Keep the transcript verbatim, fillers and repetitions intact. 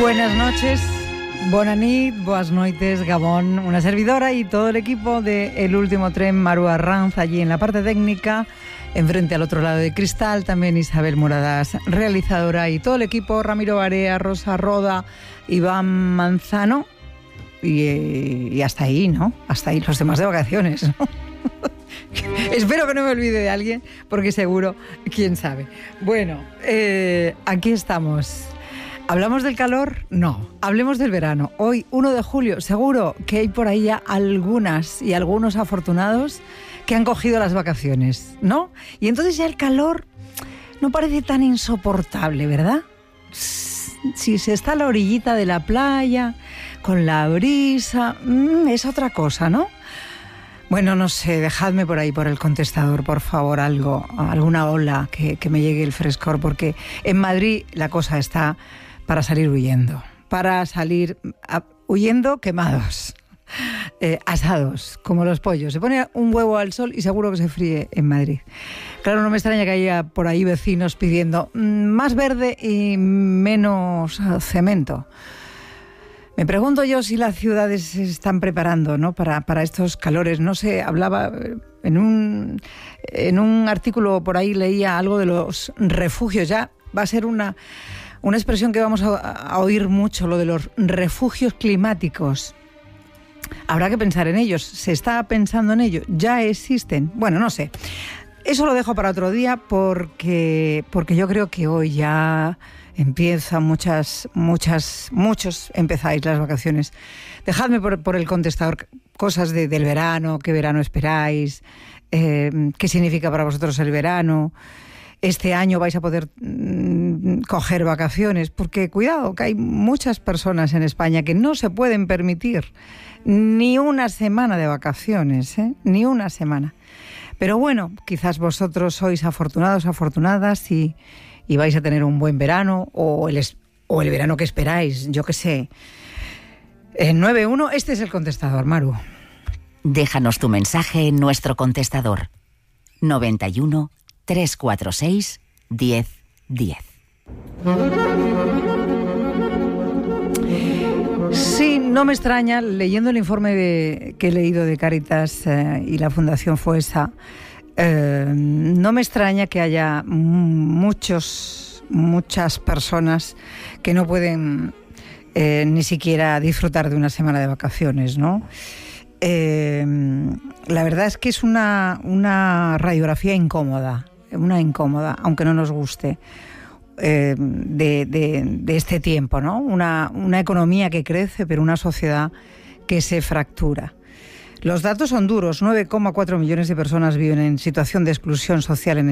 Buenas noches, bona nit, boas noites, Gabón, una servidora y todo el equipo de El Último Tren, Maru Arranz, allí en la parte técnica, enfrente al otro lado de cristal, también Isabel Muradas, realizadora, y todo el equipo, Ramiro Barea, Rosa Roda, Iván Manzano, y, y hasta ahí, ¿no? Hasta ahí, los demás de vacaciones, ¿no? Espero que no me olvide de alguien, porque seguro, quién sabe. Bueno, eh, aquí estamos. ¿Hablamos del calor? No. Hablemos del verano. Hoy, primero de julio, seguro que hay por ahí ya algunas y algunos afortunados que han cogido las vacaciones, ¿no? Y entonces ya el calor no parece tan insoportable, ¿verdad? Si se está a la orillita de la playa, con la brisa, mmm, es otra cosa, ¿no? Bueno, no sé, dejadme por ahí, por el contestador, por favor, algo, alguna ola que, que me llegue el frescor, porque en Madrid la cosa está para salir huyendo, para salir a, huyendo quemados, eh, asados, como los pollos. Se pone un huevo al sol y seguro que se fríe en Madrid. Claro, no me extraña que haya por ahí vecinos pidiendo mmm, más verde y menos cemento. Me pregunto yo si las ciudades se están preparando, ¿no?, para, para estos calores. No sé, hablaba en un, en un artículo por ahí, leía algo de los refugios. Ya va a ser una, una expresión que vamos a, a oír mucho, lo de los refugios climáticos. Habrá que pensar en ellos. ¿Se está pensando en ello? ¿Ya existen? Bueno, no sé. Eso lo dejo para otro día porque, porque yo creo que hoy ya empiezan muchas, muchas, muchos empezáis las vacaciones. Dejadme por, por el contestador cosas de, del verano, qué verano esperáis, eh, qué significa para vosotros el verano. Este año vais a poder mmm, coger vacaciones, porque cuidado, que hay muchas personas en España que no se pueden permitir ni una semana de vacaciones, ¿eh? Ni una semana. Pero bueno, quizás vosotros sois afortunados, afortunadas y, y vais a tener un buen verano o el, o el verano que esperáis, yo qué sé. En nueve uno, este es el contestador, Maru. Déjanos tu mensaje en nuestro contestador. noventa y uno, trescientos cuarenta y seis, diez diez. Sí, no me extraña, leyendo el informe de, que he leído de Cáritas eh, y la Fundación Foessa, eh, no me extraña que haya muchos, muchas personas que no pueden eh, ni siquiera disfrutar de una semana de vacaciones, ¿no? Eh, la verdad es que es una, una radiografía incómoda, una incómoda, aunque no nos guste. Eh, de, de, de este tiempo, ¿no? Una, una economía que crece, pero una sociedad que se fractura. Los datos son duros. nueve coma cuatro millones de personas viven en situación de exclusión social en